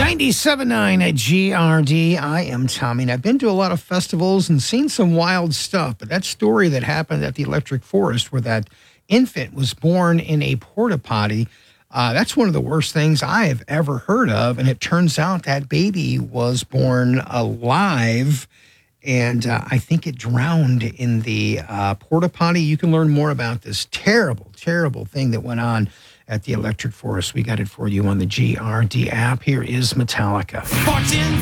97.9 at GRD. I am Tommy, and I've been to a lot of festivals and seen some wild stuff. But that story that happened at the Electric Forest where that infant was born in a porta potty, that's one of the worst things I have ever heard of. And it turns out that baby was born alive, and I think it drowned in the porta potty. You can learn more about this terrible, terrible thing that went on at the Electric Forest. We got it for you on the GRD app. Here is Metallica.